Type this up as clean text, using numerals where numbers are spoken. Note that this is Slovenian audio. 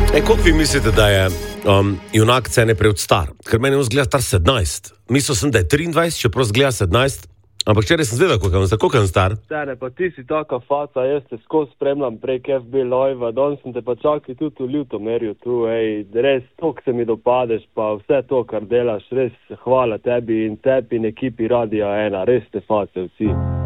Koliko vi mislite, da je junak Cene Prevc star? Ker meni on zgleda star 17. Mislil sem, da je 23, čeprav zgleda 17. Ampak včeraj sem zvedel, koliko je on star. Cene, pa ti si taka faca, jaz te skozi spremljam prek FB Live, danes sem te pa čakal tudi v Ljutomerju tu, res toliko se mi dopadeš, pa vse to, kar delaš, res hvala tebi in ekipi Radia 1, res te face vsi.